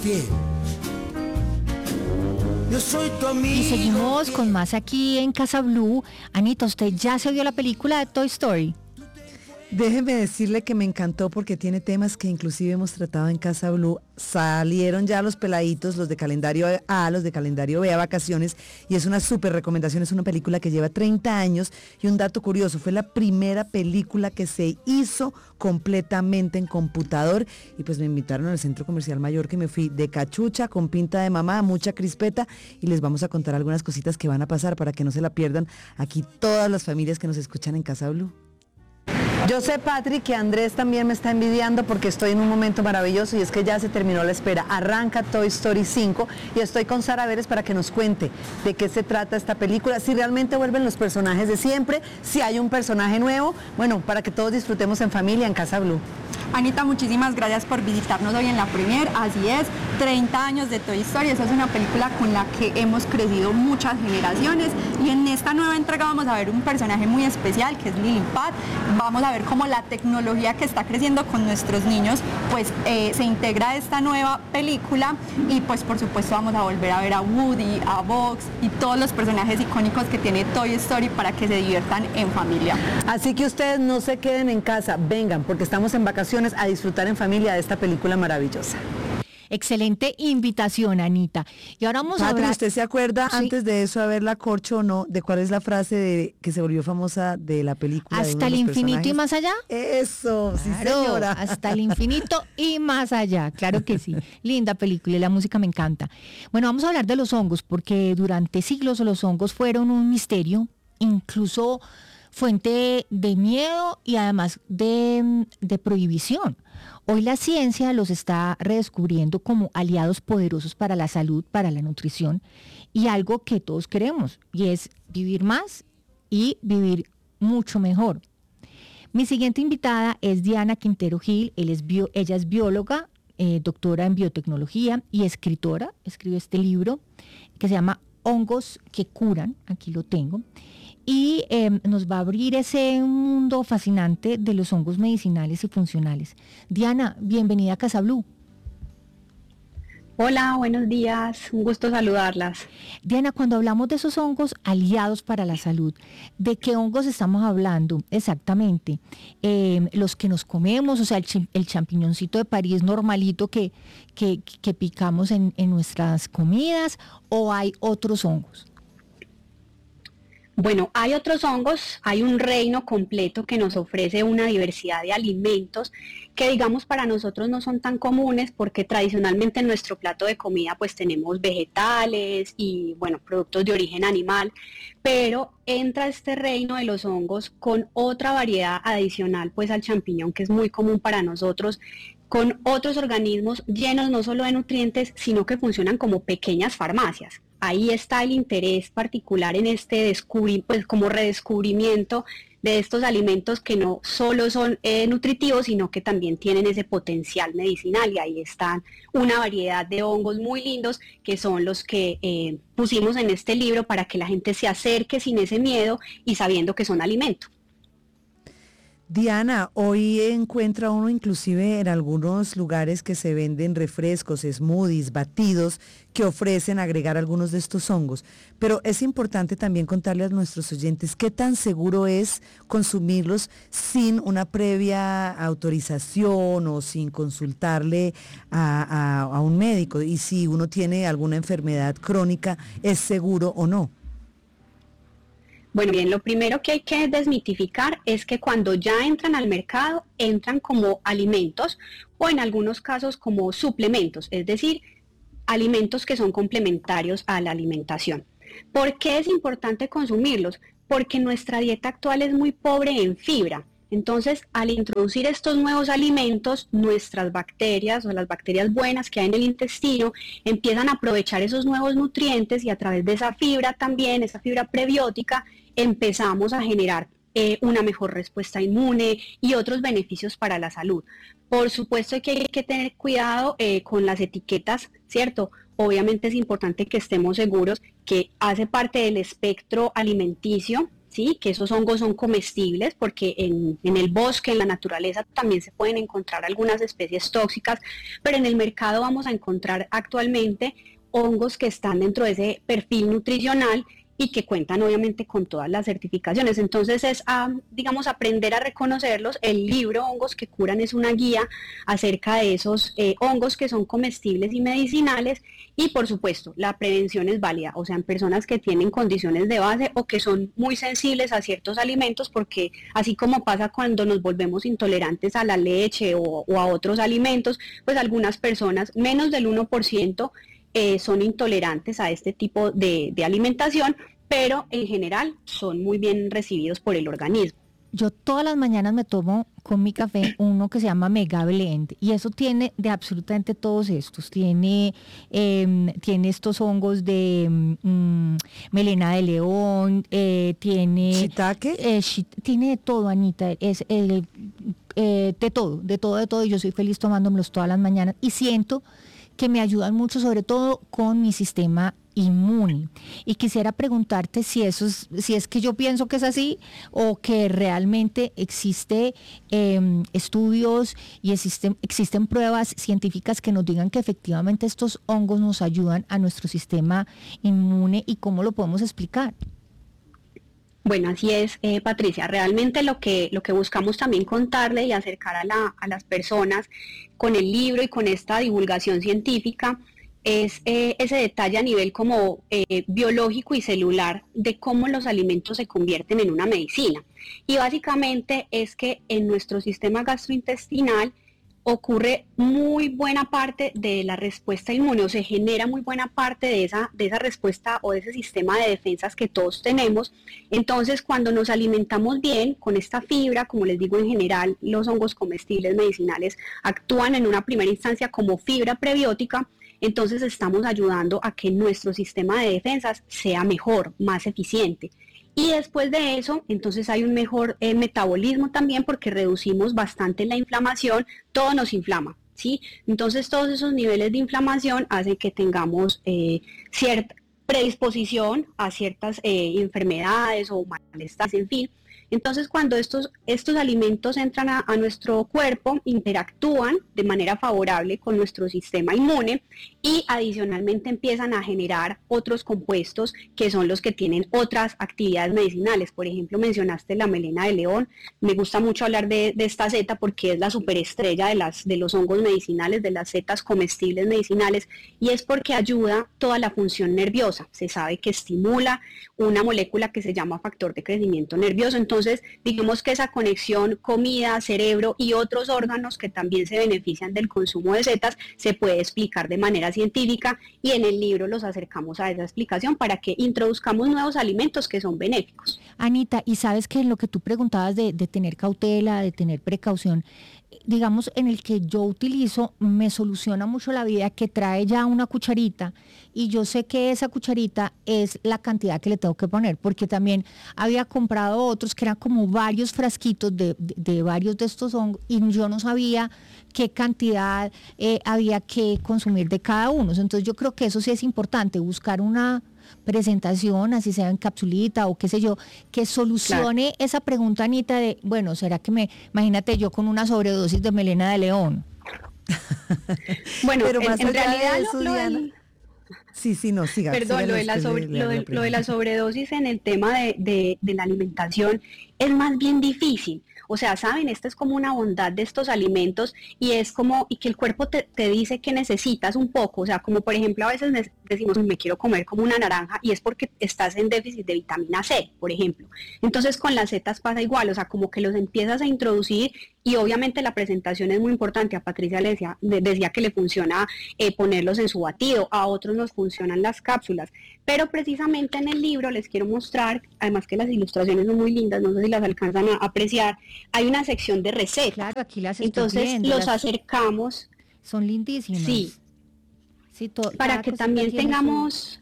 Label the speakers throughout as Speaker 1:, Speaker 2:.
Speaker 1: ti. Yo soy tu amigo.
Speaker 2: Y seguimos con más aquí en Casa Blue. Anita, ¿usted ya se vio la película de Toy Story?
Speaker 3: Déjeme decirle que me encantó porque tiene temas que inclusive hemos tratado en Casa Blue. Salieron ya los peladitos, los de calendario A, los de calendario B a vacaciones, y es una súper recomendación. Es una película que lleva 30 años y un dato curioso, fue la primera película que se hizo completamente en computador, y pues me invitaron al Centro Comercial Mayor, que me fui de cachucha, con pinta de mamá, mucha crispeta, y les vamos a contar algunas cositas que van a pasar para que no se la pierdan aquí todas las familias que nos escuchan en Casa Blue. Yo sé, Patrick, que Andrés también me está envidiando porque estoy en un momento maravilloso, y es que ya se terminó la espera. Arranca Toy Story 5 y estoy con Sara Vélez para que nos cuente de qué se trata esta película, si realmente vuelven los personajes de siempre, si hay un personaje nuevo, bueno, para que todos disfrutemos en familia en Casa Blue.
Speaker 4: Anita, muchísimas gracias por visitarnos hoy en la premier. Así es, 30 años de Toy Story. Esa es una película con la que hemos crecido muchas generaciones, y en esta nueva entrega vamos a ver un personaje muy especial que es Lilliput. Vamos a ver cómo la tecnología que está creciendo con nuestros niños pues se integra a esta nueva película, y pues por supuesto vamos a volver a ver a Woody, a Buzz y todos los personajes icónicos que tiene Toy Story para que se diviertan en familia.
Speaker 3: Así que ustedes no se queden en casa, vengan, porque estamos en vacaciones, a disfrutar en familia de esta película maravillosa.
Speaker 2: Excelente invitación, Anita. Y ahora vamos a hablar...
Speaker 3: ¿Usted se acuerda, sí, antes de eso, haberla corcho o no, de cuál es la frase de que se volvió famosa de la película?
Speaker 2: ¿Hasta el infinito y más allá?
Speaker 3: Eso, claro, sí, señora.
Speaker 2: Hasta el infinito y más allá, claro que sí. Linda película y la música me encanta. Bueno, vamos a hablar de los hongos, porque durante siglos los hongos fueron un misterio, incluso fuente de miedo y además de prohibición. Hoy la ciencia los está redescubriendo como aliados poderosos para la salud, para la nutrición, y algo que todos queremos, y es vivir más y vivir mucho mejor. Mi siguiente invitada es Diana Quintero Gil. Ella es bióloga, doctora en biotecnología y escritora. Escribe este libro que se llama Hongos que curan, aquí lo tengo, y nos va a abrir ese mundo fascinante de los hongos medicinales y funcionales. Diana, bienvenida a Casa Blue.
Speaker 5: Hola, buenos días, un gusto saludarlas.
Speaker 2: Diana, cuando hablamos de esos hongos aliados para la salud, ¿de qué hongos estamos hablando exactamente? Los que nos comemos, o sea, el champiñoncito de París normalito que picamos en nuestras comidas, ¿o hay otros hongos?
Speaker 5: Bueno, hay otros hongos, hay un reino completo que nos ofrece una diversidad de alimentos que, digamos, para nosotros no son tan comunes, porque tradicionalmente en nuestro plato de comida pues tenemos vegetales y, bueno, productos de origen animal, pero entra este reino de los hongos con otra variedad adicional pues al champiñón, que es muy común para nosotros, con otros organismos llenos no solo de nutrientes, sino que funcionan como pequeñas farmacias. Ahí está el interés particular en este pues como redescubrimiento de estos alimentos que no solo son nutritivos, sino que también tienen ese potencial medicinal, y ahí están una variedad de hongos muy lindos que son los que pusimos en este libro para que la gente se acerque sin ese miedo y sabiendo que son alimento.
Speaker 3: Diana, hoy encuentra uno inclusive en algunos lugares que se venden refrescos, smoothies, batidos que ofrecen agregar algunos de estos hongos, pero es importante también contarle a nuestros oyentes qué tan seguro es consumirlos sin una previa autorización o sin consultarle a un médico, y si uno tiene alguna enfermedad crónica, ¿es seguro o no?
Speaker 5: Bueno, bien, lo primero que hay que desmitificar es que cuando ya entran al mercado, entran como alimentos o en algunos casos como suplementos, es decir, alimentos que son complementarios a la alimentación. ¿Por qué es importante consumirlos? Porque nuestra dieta actual es muy pobre en fibra. Entonces, al introducir estos nuevos alimentos, nuestras bacterias o las bacterias buenas que hay en el intestino empiezan a aprovechar esos nuevos nutrientes, y a través de esa fibra también, esa fibra prebiótica, empezamos a generar una mejor respuesta inmune y otros beneficios para la salud. Por supuesto que hay que tener cuidado con las etiquetas, ¿cierto? Obviamente es importante que estemos seguros que hace parte del espectro alimenticio, ¿sí? Que esos hongos son comestibles porque en el bosque, en la naturaleza, también se pueden encontrar algunas especies tóxicas, pero en el mercado vamos a encontrar actualmente hongos que están dentro de ese perfil nutricional y que cuentan obviamente con todas las certificaciones. Entonces es, digamos, aprender a reconocerlos. El libro Hongos que Curan es una guía acerca de esos hongos que son comestibles y medicinales, y por supuesto la prevención es válida, o sea, en personas que tienen condiciones de base o que son muy sensibles a ciertos alimentos, porque así como pasa cuando nos volvemos intolerantes a la leche o a otros alimentos, pues algunas personas, menos del 1%, son intolerantes a este tipo de alimentación, pero en general son muy bien recibidos por el organismo.
Speaker 2: Yo todas las mañanas me tomo con mi café uno que se llama Mega Blend, y eso tiene de absolutamente todos estos. Tiene estos hongos de melena de león, tiene...
Speaker 3: ¿Shiitake?
Speaker 2: Tiene de todo, Anita. Es de todo. Y yo soy feliz tomándomelos todas las mañanas y siento que me ayudan mucho, sobre todo con mi sistema inmune. Y quisiera preguntarte si es que yo pienso que es así, o que realmente existe estudios y existen pruebas científicas que nos digan que efectivamente estos hongos nos ayudan a nuestro sistema inmune, y cómo lo podemos explicar.
Speaker 5: Bueno, así es, Patricia. Realmente lo que buscamos también contarle y acercar a las personas con el libro y con esta divulgación científica es ese detalle a nivel como biológico y celular de cómo los alimentos se convierten en una medicina. Y básicamente es que en nuestro sistema gastrointestinal ocurre muy buena parte de la respuesta inmune, o se genera muy buena parte de esa respuesta o de ese sistema de defensas que todos tenemos. Entonces, cuando nos alimentamos bien con esta fibra, como les digo, en general los hongos comestibles medicinales actúan en una primera instancia como fibra prebiótica. Entonces estamos ayudando a que nuestro sistema de defensas sea mejor, más eficiente. Y después de eso, entonces hay un mejor metabolismo también, porque reducimos bastante la inflamación, todo nos inflama, ¿sí? Entonces todos esos niveles de inflamación hacen que tengamos cierta predisposición a ciertas enfermedades o malestares, en fin. Entonces, cuando estos alimentos entran a nuestro cuerpo, interactúan de manera favorable con nuestro sistema inmune y adicionalmente empiezan a generar otros compuestos que son los que tienen otras actividades medicinales. Por ejemplo, mencionaste la melena de león. Me gusta mucho hablar de esta seta porque es la superestrella de los hongos medicinales, de las setas comestibles medicinales, y es porque ayuda toda la función nerviosa. Se sabe que estimula una molécula que se llama factor de crecimiento nervioso. Entonces, digamos que esa conexión comida, cerebro y otros órganos que también se benefician del consumo de setas se puede explicar de manera científica, y en el libro los acercamos a esa explicación para que introduzcamos nuevos alimentos que son benéficos.
Speaker 2: Anita, y sabes que en lo que tú preguntabas de tener cautela, de tener precaución, digamos, en el que yo utilizo, me soluciona mucho la vida, que trae ya una cucharita, y yo sé que esa cucharita es la cantidad que le tengo que poner, porque también había comprado otros que eran como varios frasquitos de varios de estos hongos, y yo no sabía qué cantidad había que consumir de cada uno. Entonces yo creo que eso sí es importante, buscar una presentación, así sea en capsulita o qué sé yo, que solucione esa pregunta, Anita, de, bueno, ¿será que imagínate yo con una sobredosis de melena de león?
Speaker 5: Bueno,
Speaker 3: pero más
Speaker 5: en
Speaker 3: allá
Speaker 5: realidad
Speaker 3: de eso, Diana, sí, no, siga.
Speaker 5: Perdón,
Speaker 3: siga
Speaker 5: lo de la sobredosis en el tema de la alimentación es más bien difícil. O sea, saben, esta es como una bondad de estos alimentos, y es como, y que el cuerpo te dice que necesitas un poco. O sea, como por ejemplo a veces decimos, me quiero comer como una naranja, y es porque estás en déficit de vitamina C, por ejemplo. Entonces con las setas pasa igual, o sea, como que los empiezas a introducir, y obviamente la presentación es muy importante. A Patricia le decía que le funciona ponerlos en su batido, a otros nos funcionan las cápsulas, pero precisamente en el libro les quiero mostrar, además que las ilustraciones son muy lindas, no sé si las alcanzan a apreciar, hay una sección de recetas.
Speaker 2: Claro, aquí las estoy
Speaker 5: entonces
Speaker 2: viendo,
Speaker 5: los acercamos.
Speaker 2: Son lindísimas.
Speaker 5: Sí, para que también tengamos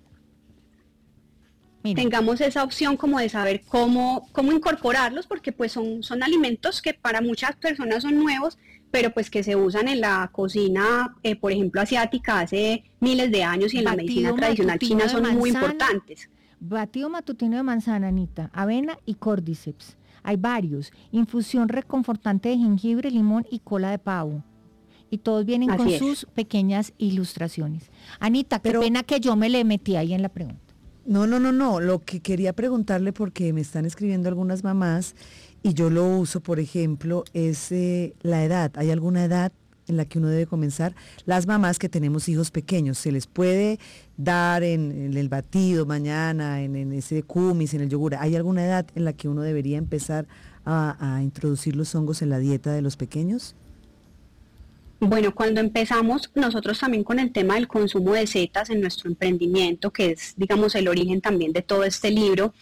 Speaker 5: esa opción como de saber cómo incorporarlos, porque pues son alimentos que para muchas personas son nuevos, pero pues que se usan en la cocina, por ejemplo, asiática hace miles de años, y en la medicina tradicional china son muy importantes.
Speaker 2: Batido matutino de manzana, Anita, avena y córdiceps. Hay varios. Infusión reconfortante de jengibre, limón y cola de pavo. Y todos vienen con sus pequeñas ilustraciones. Anita, qué pena que yo me le metí ahí en la pregunta.
Speaker 3: No. Lo que quería preguntarle, porque me están escribiendo algunas mamás y yo lo uso, por ejemplo, es la edad. ¿Hay alguna edad en la que uno debe comenzar? Las mamás que tenemos hijos pequeños, ¿se les puede dar en el batido mañana, en ese kumis, en el yogur? ¿Hay alguna edad en la que uno debería empezar a introducir los hongos en la dieta de los pequeños?
Speaker 5: Bueno, cuando empezamos nosotros también con el tema del consumo de setas en nuestro emprendimiento, que es, digamos, el origen también de todo este libro,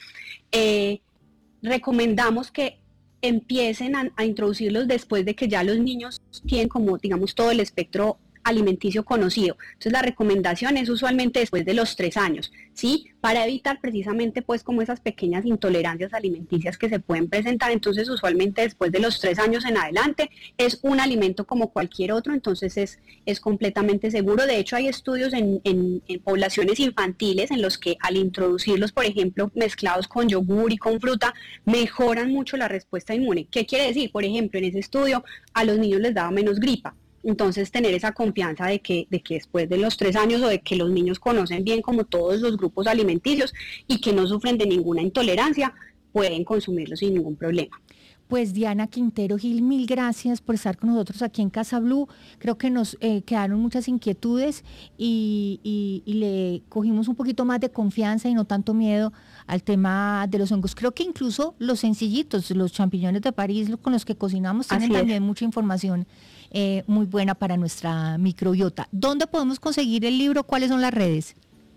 Speaker 5: recomendamos que empiecen a introducirlos después de que ya los niños tienen como, digamos, todo el espectro alimenticio conocido. Entonces la recomendación es usualmente después de los 3 años, ¿sí? Para evitar precisamente pues como esas pequeñas intolerancias alimenticias que se pueden presentar. Entonces usualmente después de los 3 años en adelante es un alimento como cualquier otro, entonces es completamente seguro. De hecho hay estudios en poblaciones infantiles en los que al introducirlos, por ejemplo, mezclados con yogur y con fruta, mejoran mucho la respuesta inmune. ¿Qué quiere decir? Por ejemplo, en ese estudio a los niños les daba menos gripa. Entonces tener esa confianza de que después de los 3 años o de que los niños conocen bien como todos los grupos alimenticios y que no sufren de ninguna intolerancia, pueden consumirlos sin ningún problema.
Speaker 2: Pues Diana Quintero Gil, mil gracias por estar con nosotros aquí en Casa Blue. Creo que nos quedaron muchas inquietudes y le cogimos un poquito más de confianza y no tanto miedo al tema de los hongos. Creo que incluso los sencillitos, los champiñones de París con los que cocinamos, tienen también mucha información muy buena para nuestra microbiota. ¿Dónde podemos conseguir el libro? ¿Cuáles son las redes?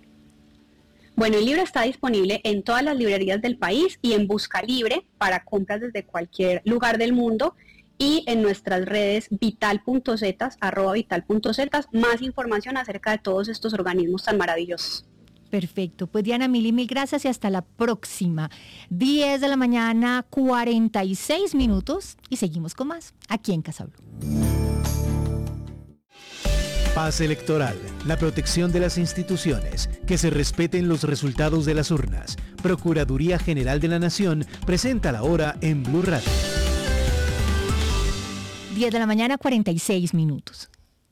Speaker 5: Bueno, el libro está disponible en todas las librerías del país y en Busca Libre para compras desde cualquier lugar del mundo, y en nuestras redes vital.zetas, @vital.zetas, más información acerca de todos estos organismos tan maravillosos.
Speaker 2: Perfecto, pues Diana, mil gracias y hasta la próxima. 10 de la mañana, 46 minutos y seguimos con más aquí en Casa Blue.
Speaker 1: Paz electoral, la protección de las instituciones, que se respeten los resultados de las urnas. Procuraduría General de la Nación presenta la hora en Blue Radio.
Speaker 2: 10 de la mañana, 46 minutos.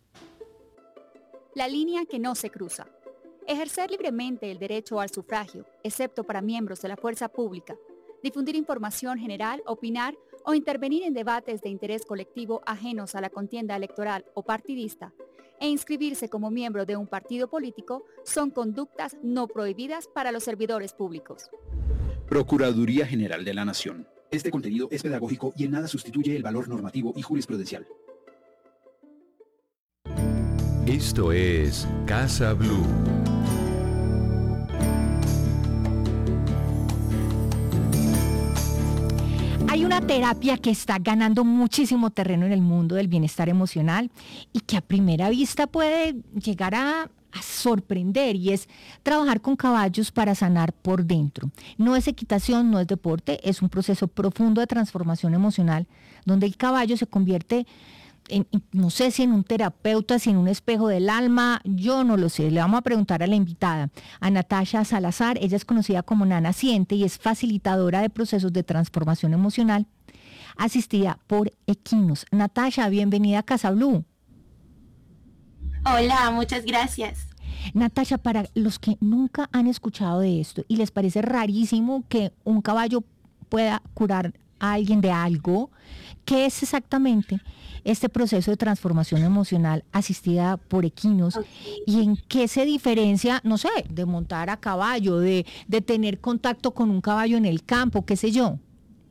Speaker 6: La línea que no se cruza. Ejercer libremente el derecho al sufragio, excepto para miembros de la fuerza pública. Difundir información general, opinar o intervenir en debates de interés colectivo ajenos a la contienda electoral o partidista, e inscribirse como miembro de un partido político son conductas no prohibidas para los servidores públicos.
Speaker 7: Procuraduría General de la Nación. Este contenido es pedagógico y en nada sustituye el valor normativo y jurisprudencial.
Speaker 8: Esto es Casa Blue.
Speaker 2: Hay una terapia que está ganando muchísimo terreno en el mundo del bienestar emocional y que a primera vista puede llegar a sorprender, y es trabajar con caballos para sanar por dentro. No es equitación, no es deporte, es un proceso profundo de transformación emocional donde el caballo se convierte no sé si en un terapeuta, si en un espejo del alma, yo no lo sé. Le vamos a preguntar a la invitada, a Natasha Salazar. Ella es conocida como Nana Siente y es facilitadora de procesos de transformación emocional, asistida por equinos. Natasha, bienvenida a Casa Blue.
Speaker 9: Hola, muchas gracias.
Speaker 2: Natasha, para los que nunca han escuchado de esto y les parece rarísimo que un caballo pueda curar a alguien de algo, ¿qué es exactamente este proceso de transformación emocional asistida por equinos? ¿Y en qué se diferencia, no sé, de montar a caballo, de tener contacto con un caballo en el campo, qué sé yo?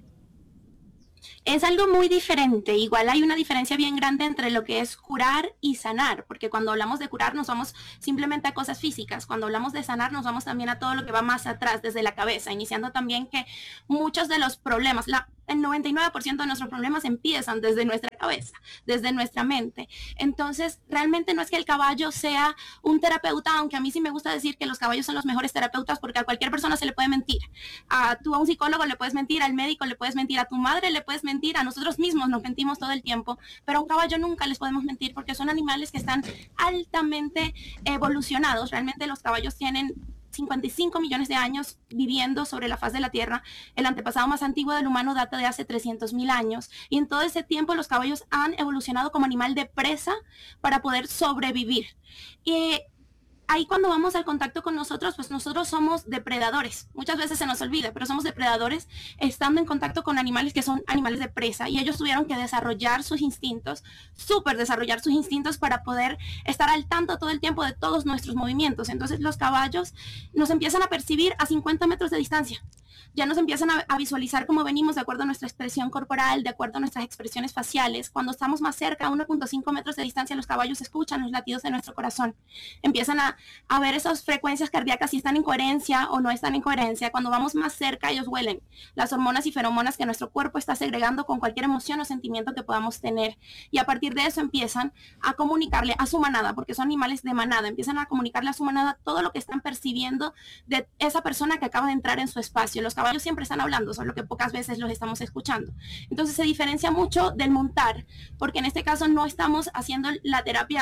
Speaker 9: Es algo muy diferente. Igual hay una diferencia bien grande entre lo que es curar y sanar, porque cuando hablamos de curar nos vamos simplemente a cosas físicas. Cuando hablamos de sanar nos vamos también a todo lo que va más atrás, desde la cabeza, iniciando también que muchos de los problemas, el 99% de nuestros problemas empiezan desde nuestra cabeza, desde nuestra mente. Entonces, realmente no es que el caballo sea un terapeuta, aunque a mí sí me gusta decir que los caballos son los mejores terapeutas, porque a cualquier persona se le puede mentir. Tú a un psicólogo le puedes mentir, al médico le puedes mentir, a tu madre le puedes mentir, a nosotros mismos nos mentimos todo el tiempo, pero a un caballo nunca les podemos mentir porque son animales que están altamente evolucionados. Realmente los caballos tienen 55 millones de años viviendo sobre la faz de la Tierra. El antepasado más antiguo del humano data de hace 300.000 años. Y en todo ese tiempo los caballos han evolucionado como animal de presa para poder sobrevivir. Y ahí cuando vamos al contacto con nosotros, pues nosotros somos depredadores. Muchas veces se nos olvida, pero somos depredadores estando en contacto con animales que son animales de presa. Y ellos tuvieron que desarrollar sus instintos, súper desarrollar sus instintos para poder estar al tanto todo el tiempo de todos nuestros movimientos. Entonces los caballos nos empiezan a percibir a 50 metros de distancia. Ya nos empiezan a visualizar cómo venimos de acuerdo a nuestra expresión corporal, de acuerdo a nuestras expresiones faciales. Cuando estamos más cerca, a 1.5 metros de distancia, los caballos escuchan los latidos de nuestro corazón. Empiezan a ver esas frecuencias cardíacas si están en coherencia o no están en coherencia. Cuando vamos más cerca, ellos huelen las hormonas y feromonas que nuestro cuerpo está segregando con cualquier emoción o sentimiento que podamos tener. Y a partir de eso empiezan a comunicarle a su manada, porque son animales de manada, empiezan a comunicarle a su manada todo lo que están percibiendo de esa persona que acaba de entrar en su espacio. Los caballos siempre están hablando, solo que pocas veces los estamos escuchando. Entonces se diferencia mucho del montar, porque en este caso no estamos haciendo la terapia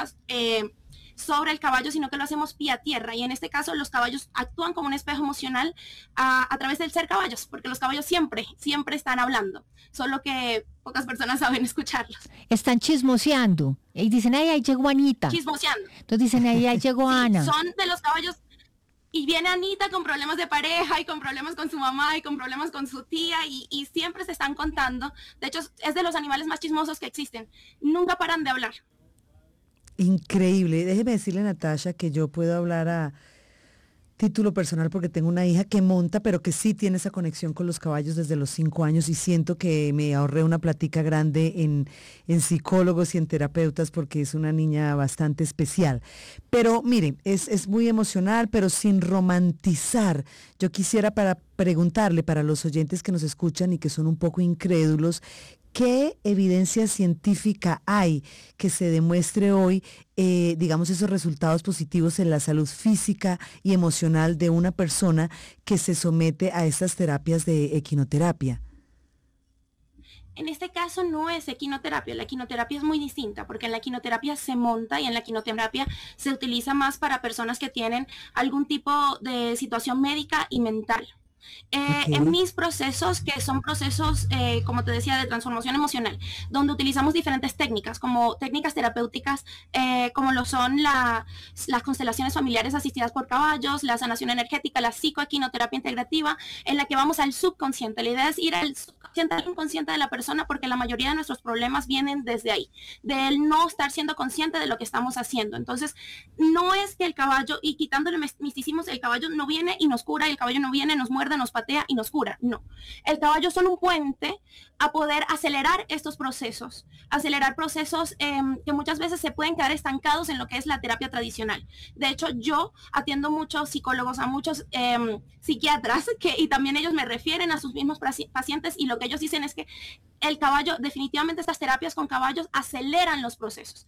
Speaker 9: sobre el caballo, sino que lo hacemos pie a tierra. Y en este caso los caballos actúan como un espejo emocional a través del ser caballos, porque los caballos siempre están hablando, solo que pocas personas saben escucharlos.
Speaker 2: Están chismoseando y dicen, ay, ahí llegó Anita.
Speaker 9: Chismoseando.
Speaker 2: Entonces dicen, ahí llegó Ana.
Speaker 9: Son de los caballos. Y viene Anita con problemas de pareja y con problemas con su mamá y con problemas con su tía y siempre se están contando. De hecho, es de los animales más chismosos que existen. Nunca paran de hablar.
Speaker 3: Increíble. Déjeme decirle, Natasha, que yo puedo hablar a título personal porque tengo una hija que monta, pero que sí tiene esa conexión con los caballos desde los 5 años y siento que me ahorré una plática grande en psicólogos y en terapeutas porque es una niña bastante especial. Pero mire, es muy emocional, pero sin romantizar. Yo quisiera preguntarle para los oyentes que nos escuchan y que son un poco incrédulos, ¿qué evidencia científica hay que se demuestre hoy, digamos, esos resultados positivos en la salud física y emocional de una persona que se somete a estas terapias de equinoterapia?
Speaker 9: En este caso no es equinoterapia, la equinoterapia es muy distinta porque en la equinoterapia se monta y en la equinoterapia se utiliza más para personas que tienen algún tipo de situación médica y mental. En mis procesos, que son procesos, como te decía, de transformación emocional, donde utilizamos diferentes técnicas, como técnicas terapéuticas, como lo son las constelaciones familiares asistidas por caballos, la sanación energética, la psicoequinoterapia integrativa, en la que vamos al subconsciente. La idea es ir al subconsciente, al inconsciente de la persona, porque la mayoría de nuestros problemas vienen desde ahí, de él no estar siendo consciente de lo que estamos haciendo. Entonces, no es que el caballo, y quitándole misticismos, el caballo no viene y nos cura, y el caballo no viene, nos muerde, nos patea y nos cura. No. El caballo son un puente a poder acelerar estos procesos, acelerar procesos que muchas veces se pueden quedar estancados en lo que es la terapia tradicional. De hecho, yo atiendo muchos psicólogos, a muchos psiquiatras, y también ellos me refieren a sus mismos pacientes, y lo que ellos dicen es que el caballo, definitivamente estas terapias con caballos aceleran los procesos,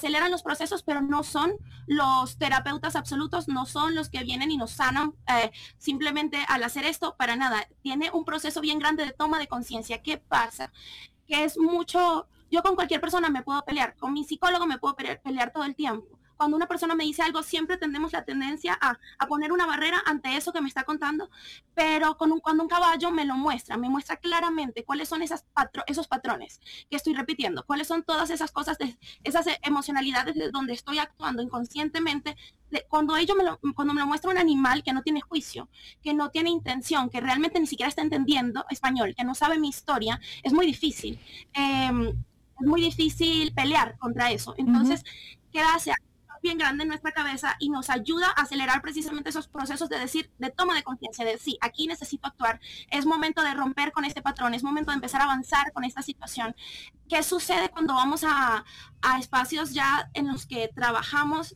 Speaker 9: pero no son los terapeutas absolutos, no son los que vienen y nos sanan simplemente al hacer esto, para nada. Tiene un proceso bien grande de toma de conciencia. ¿Qué pasa? Que es mucho, yo con cualquier persona me puedo pelear, con mi psicólogo me puedo pelear todo el tiempo. Cuando una persona me dice algo, siempre tenemos la tendencia a poner una barrera ante eso que me está contando, pero cuando un caballo me muestra claramente cuáles son esos patrones que estoy repitiendo, cuáles son todas esas cosas, esas emocionalidades de donde estoy actuando inconscientemente. Cuando me lo muestra un animal que no tiene juicio, que no tiene intención, que realmente ni siquiera está entendiendo español, que no sabe mi historia, es muy difícil. Es muy difícil pelear contra eso. Entonces, ¿qué hace? Bien grande en nuestra cabeza y nos ayuda a acelerar precisamente esos procesos de decir, de toma de conciencia, de sí, aquí necesito actuar, es momento de romper con este patrón, es momento de empezar a avanzar con esta situación. ¿Qué sucede cuando vamos a espacios ya en los que trabajamos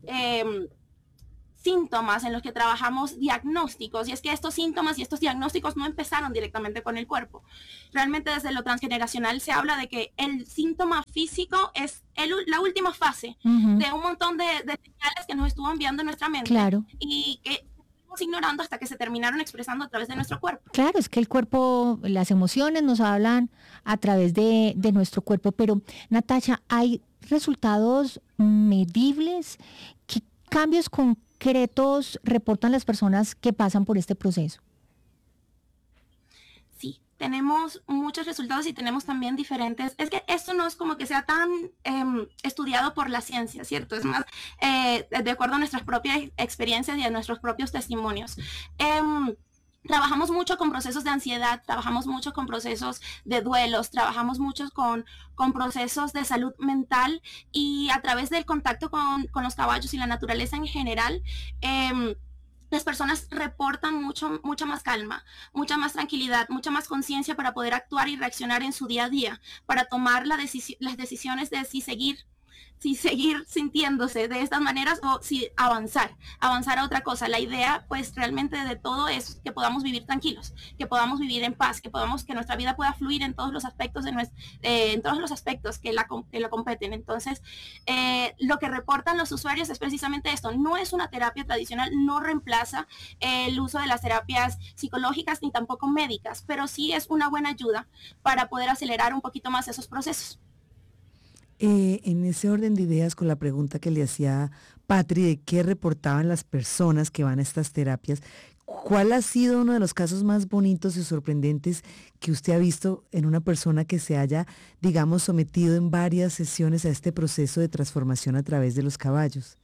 Speaker 9: síntomas, en los que trabajamos diagnósticos? Y es que estos síntomas y estos diagnósticos no empezaron directamente con el cuerpo. Realmente desde lo transgeneracional se habla de que el síntoma físico es la última fase de un montón de señales que nos estuvo enviando nuestra mente.
Speaker 2: Claro.
Speaker 9: Y que estamos ignorando hasta que se terminaron expresando a través de nuestro cuerpo.
Speaker 2: Claro, es que el cuerpo, las emociones nos hablan a través de nuestro cuerpo. Pero, Natasha, ¿hay resultados medibles? ¿Qué cambios concretos reportan las personas que pasan por este proceso?
Speaker 9: Sí, tenemos muchos resultados y tenemos también diferentes. Es que esto no es como que sea tan estudiado por la ciencia, ¿cierto? Es más de acuerdo a nuestras propias experiencias y a nuestros propios testimonios. Trabajamos mucho con procesos de ansiedad, trabajamos mucho con procesos de duelos, trabajamos mucho con procesos de salud mental, y a través del contacto con los caballos y la naturaleza en general, las personas reportan mucha más calma, mucha más tranquilidad, mucha más conciencia para poder actuar y reaccionar en su día a día, para tomar las decisiones de si seguir sintiéndose de estas maneras o si avanzar a otra cosa. La idea pues realmente de todo es que podamos vivir tranquilos, que podamos vivir en paz, que nuestra vida pueda fluir en todos los aspectos en todos los aspectos que la competen. Entonces, lo que reportan los usuarios es precisamente esto: no es una terapia tradicional, no reemplaza el uso de las terapias psicológicas ni tampoco médicas, pero sí es una buena ayuda para poder acelerar un poquito más esos procesos.
Speaker 3: En ese orden de ideas, con la pregunta que le hacía Patri de qué reportaban las personas que van a estas terapias, ¿cuál ha sido uno de los casos más bonitos y sorprendentes que usted ha visto en una persona que se haya, digamos, sometido en varias sesiones a este proceso de transformación a través de los caballos?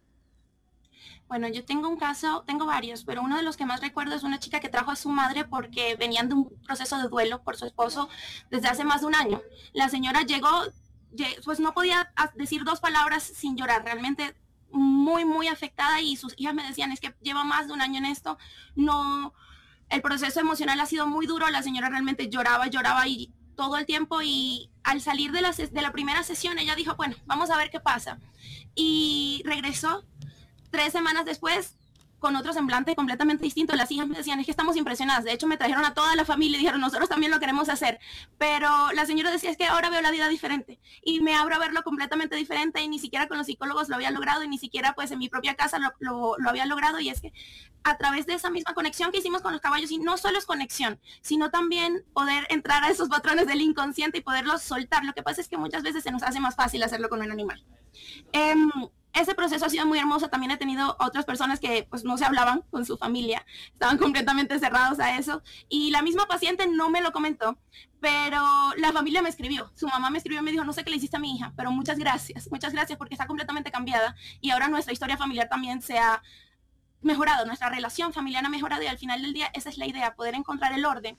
Speaker 9: Bueno, yo tengo varios, pero uno de los que más recuerdo es una chica que trajo a su madre porque venían de un proceso de duelo por su esposo desde hace más de un año. La señora llegó, pues no podía decir dos palabras sin llorar, realmente muy, muy afectada, y sus hijas me decían, es que lleva más de un año en esto, no, el proceso emocional ha sido muy duro, la señora realmente lloraba y todo el tiempo, y al salir de la primera sesión ella dijo, bueno, vamos a ver qué pasa, y regresó 3 semanas después con otro semblante completamente distinto. Las hijas me decían, es que estamos impresionadas. De hecho, me trajeron a toda la familia y dijeron, nosotros también lo queremos hacer. Pero la señora decía, es que ahora veo la vida diferente y me abro a verlo completamente diferente, y ni siquiera con los psicólogos lo había logrado, y ni siquiera pues en mi propia casa lo había logrado. Y es que a través de esa misma conexión que hicimos con los caballos, y no solo es conexión, sino también poder entrar a esos patrones del inconsciente y poderlos soltar. Lo que pasa es que muchas veces se nos hace más fácil hacerlo con un animal. Ese proceso ha sido muy hermoso. También he tenido otras personas que pues no se hablaban con su familia, estaban completamente cerrados a eso, y la misma paciente no me lo comentó, pero la familia me escribió, su mamá me escribió y me dijo, no sé qué le hiciste a mi hija, pero muchas gracias porque está completamente cambiada, y ahora nuestra historia familiar también se ha mejorado, nuestra relación familiar ha mejorado, y al final del día esa es la idea, poder encontrar el orden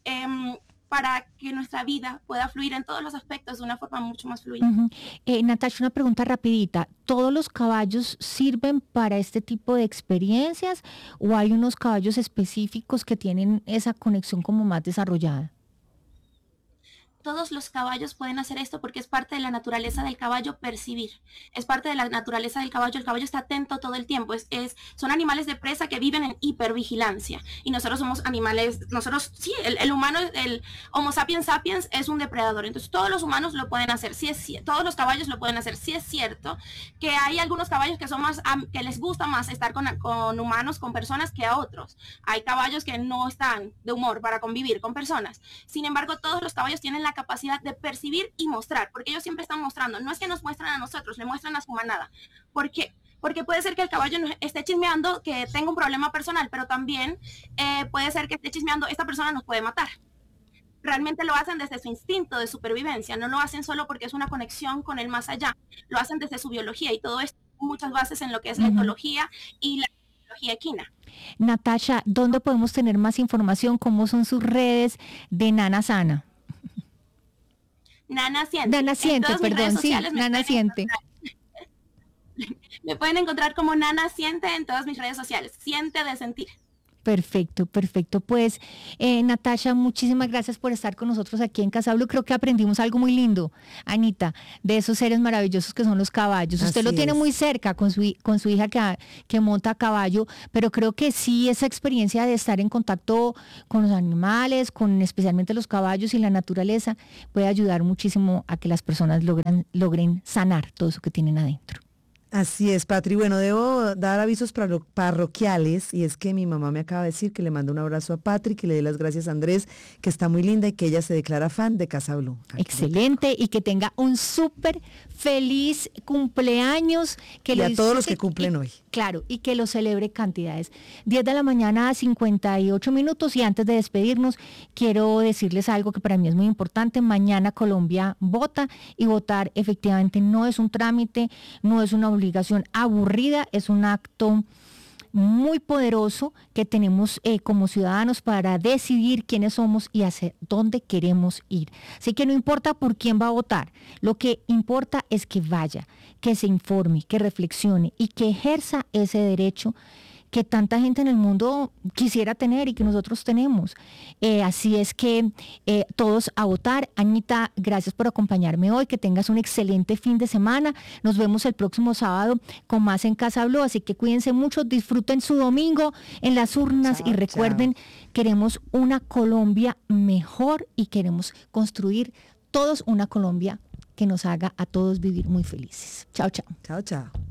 Speaker 9: para que nuestra vida pueda fluir en todos los aspectos de una forma mucho más fluida.
Speaker 2: Natasha, una pregunta rapidita. ¿Todos los caballos sirven para este tipo de experiencias o hay unos caballos específicos que tienen esa conexión como más desarrollada?
Speaker 9: Todos los caballos pueden hacer esto porque es parte de la naturaleza del caballo percibir. Es parte de la naturaleza del caballo. El caballo está atento todo el tiempo. Son animales de presa que viven en hipervigilancia. Y nosotros somos animales, sí, el humano, el Homo sapiens sapiens es un depredador. Entonces todos los humanos lo pueden hacer. Todos los caballos lo pueden hacer. Sí es cierto que hay algunos caballos que que les gusta más estar con humanos, con personas, que a otros. Hay caballos que no están de humor para convivir con personas. Sin embargo, todos los caballos tienen la capacidad de percibir y mostrar, porque ellos siempre están mostrando. No es que nos muestran a nosotros, le muestran a su manada. ¿Por qué? Porque puede ser que el caballo nos esté chismeando que tenga un problema personal, pero también puede ser que esté chismeando, esta persona nos puede matar. Realmente lo hacen desde su instinto de supervivencia, no lo hacen solo porque es una conexión con el más allá, lo hacen desde su biología, y todo esto tiene muchas bases en lo que es la etología y la biología equina.
Speaker 2: Natasha, ¿dónde podemos tener más información? ¿Cómo son sus redes de Nana Sana?
Speaker 9: Nana Siente.
Speaker 2: Nana Siente, perdón, sí, Nana Siente.
Speaker 9: Me pueden encontrar como Nana Siente en todas mis redes sociales. Siente de sentir.
Speaker 2: Perfecto, perfecto. Pues, Natasha, muchísimas gracias por estar con nosotros aquí en Casa Blue. Creo que aprendimos algo muy lindo, Anita, de esos seres maravillosos que son los caballos. Usted lo tiene muy cerca con su hija que monta a caballo, pero creo que sí, esa experiencia de estar en contacto con los animales, con especialmente los caballos y la naturaleza, puede ayudar muchísimo a que las personas logren sanar todo eso que tienen adentro.
Speaker 3: Así es, Patri. Bueno, debo dar avisos parroquiales y es que mi mamá me acaba de decir que le manda un abrazo a Patri, que le dé las gracias a Andrés, que está muy linda y que ella se declara fan de Casa Blue.
Speaker 2: Excelente, y que tenga un súper feliz cumpleaños. Que
Speaker 3: y a todos los que cumplen hoy.
Speaker 2: Claro, y que lo celebre cantidades. 10 de la mañana, 58 minutos, y antes de despedirnos, quiero decirles algo que para mí es muy importante. Mañana Colombia vota, y votar efectivamente no es un trámite, no es una obligación aburrida, es un acto muy poderoso que tenemos como ciudadanos para decidir quiénes somos y hacia dónde queremos ir. Así que no importa por quién va a votar, lo que importa es que vaya, que se informe, que reflexione y que ejerza ese derecho que tanta gente en el mundo quisiera tener y que nosotros tenemos. Así es que todos a votar. Anita, gracias por acompañarme hoy, que tengas un excelente fin de semana. Nos vemos el próximo sábado con más en Casa Blue, así que cuídense mucho, disfruten su domingo en las urnas. Chao, y recuerden, queremos una Colombia mejor y queremos construir todos una Colombia que nos haga a todos vivir muy felices. Chao, chao.
Speaker 3: Chao, chao.